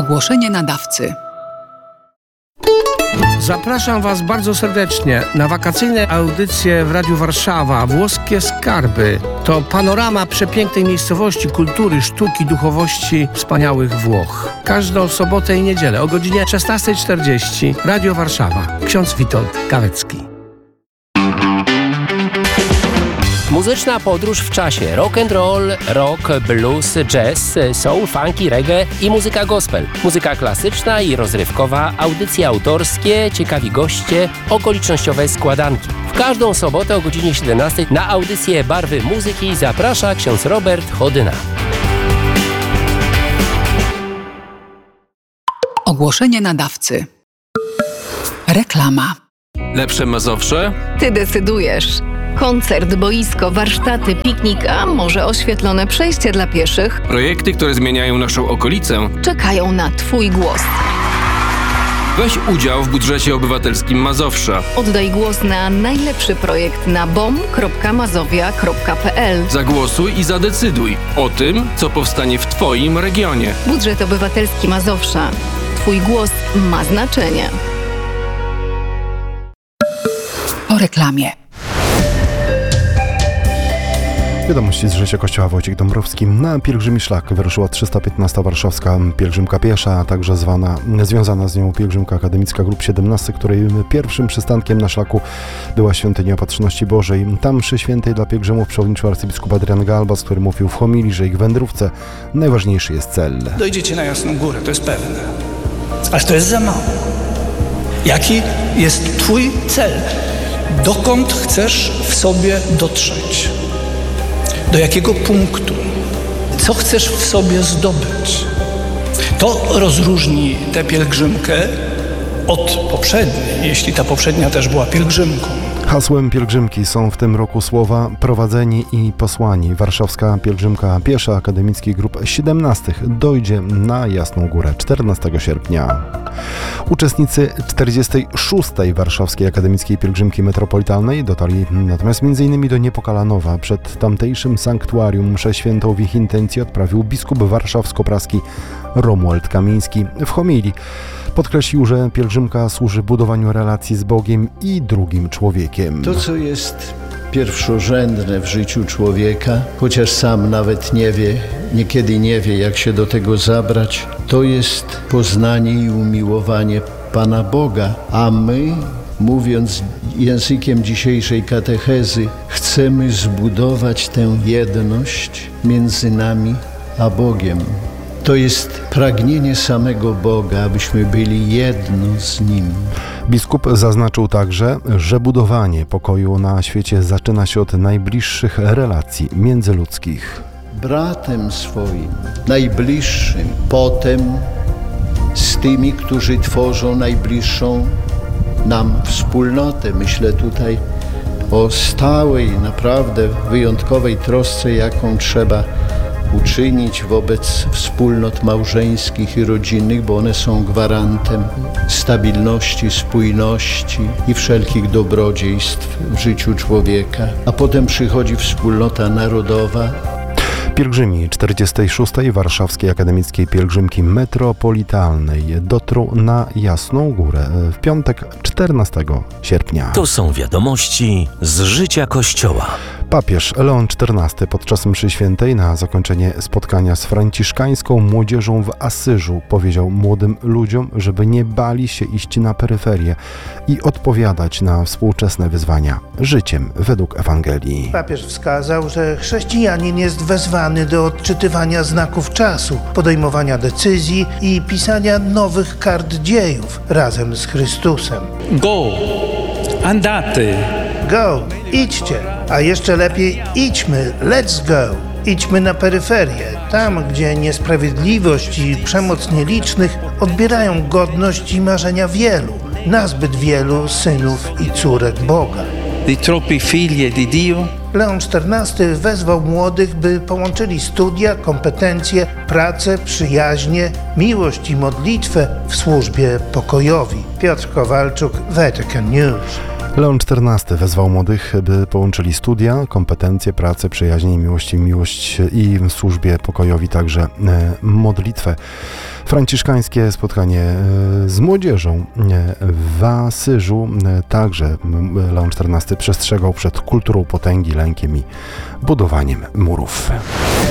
Ogłoszenie nadawcy. Zapraszam Was bardzo serdecznie na wakacyjne audycje w Radiu Warszawa. Włoskie Skarby to panorama przepięknej miejscowości, kultury, sztuki, duchowości wspaniałych Włoch. Każdą sobotę i niedzielę o godzinie 16:40 Radio Warszawa. Ksiądz Witold Kawecki. Muzyczna podróż w czasie. Rock and roll, rock, blues, jazz, soul, funky, reggae i muzyka gospel. Muzyka klasyczna i rozrywkowa, audycje autorskie, ciekawi goście, okolicznościowe składanki. W każdą sobotę o godzinie 17 na audycję Barwy Muzyki zaprasza ksiądz Robert Chodyna. Ogłoszenie nadawcy. Reklama. Lepsze Mazowsze? Ty decydujesz. Koncert, boisko, warsztaty, piknik, a może oświetlone przejście dla pieszych Projekty, które zmieniają naszą okolicę. czekają na Twój głos. Weź udział w budżecie obywatelskim Mazowsza. Oddaj głos na najlepszy projekt na bom.mazowia.pl. Zagłosuj i zadecyduj o tym, co powstanie w Twoim regionie. Budżet obywatelski Mazowsza. Twój głos ma znaczenie. Po reklamie. Wiadomości z życia Kościoła. Wojciech Dąbrowski. Na pielgrzymi szlak wyruszyła 315. warszawska pielgrzymka piesza, a także związana z nią pielgrzymka akademicka grup 17, której pierwszym przystankiem na szlaku była świątynia Opatrzności Bożej. Tam mszy świętej dla pielgrzymów przewodniczył arcybiskup Adrian Galbas, który mówił w homilii, że ich wędrówce najważniejszy jest cel. Dojdziecie na Jasną Górę, to jest pewne. Ale to jest za mało. Jaki jest Twój cel? Dokąd chcesz w sobie dotrzeć? Do jakiego punktu? Co chcesz w sobie zdobyć? To rozróżni tę pielgrzymkę od poprzedniej, jeśli ta poprzednia też była pielgrzymką. Hasłem pielgrzymki są w tym roku słowa prowadzeni i posłani. Warszawska pielgrzymka piesza akademickich grup 17 dojdzie na Jasną Górę 14 sierpnia. Uczestnicy 46. Warszawskiej Akademickiej Pielgrzymki Metropolitalnej dotarli natomiast m.in. do Niepokalanowa. Przed tamtejszym sanktuarium mszę świętą w ich intencji odprawił biskup warszawsko-praski Romuald Kamiński. W homilii podkreślił, że pielgrzymka służy budowaniu relacji z Bogiem i drugim człowiekiem. To, co jest pierwszorzędne w życiu człowieka, chociaż sam nawet niekiedy nie wie, jak się do tego zabrać, to jest poznanie i umiłowanie Pana Boga, a my, mówiąc językiem dzisiejszej katechezy, chcemy zbudować tę jedność między nami a Bogiem. To jest pragnienie samego Boga, abyśmy byli jedno z Nim. Biskup zaznaczył także, że budowanie pokoju na świecie zaczyna się od najbliższych relacji międzyludzkich. Bratem swoim, najbliższym, potem z tymi, którzy tworzą najbliższą nam wspólnotę. Myślę tutaj o stałej, naprawdę wyjątkowej trosce, jaką trzeba uczynić wobec wspólnot małżeńskich i rodzinnych, bo one są gwarantem stabilności, spójności i wszelkich dobrodziejstw w życiu człowieka. A potem przychodzi wspólnota narodowa. Pielgrzymi 46. Warszawskiej Akademickiej Pielgrzymki Metropolitalnej dotrą na Jasną Górę w piątek 14 sierpnia. To są wiadomości z życia Kościoła. Papież Leon XIV podczas mszy świętej na zakończenie spotkania z franciszkańską młodzieżą w Asyżu powiedział młodym ludziom, żeby nie bali się iść na peryferię i odpowiadać na współczesne wyzwania życiem według Ewangelii. Papież wskazał, że chrześcijanin jest wezwany do odczytywania znaków czasu, podejmowania decyzji i pisania nowych kart dziejów razem z Chrystusem. Go! Andate! Go! Idźcie! A jeszcze lepiej idźmy! Let's go! Idźmy na peryferię, tam gdzie niesprawiedliwość i przemoc nielicznych odbierają godność i marzenia wielu, nazbyt wielu synów i córek Boga. Di troppi figli di Dio. Leon XIV wezwał młodych, by połączyli studia, kompetencje, pracę, przyjaźnie, miłość i modlitwę w służbie pokojowi. Piotr Kowalczuk, Vatican News. Leon XIV wezwał młodych, by połączyli studia, kompetencje, pracę, przyjaźń, miłość i w służbie pokojowi także modlitwę. Franciszkańskie spotkanie z młodzieżą w Asyżu także Leon XIV przestrzegał przed kulturą potęgi, lękiem i budowaniem murów.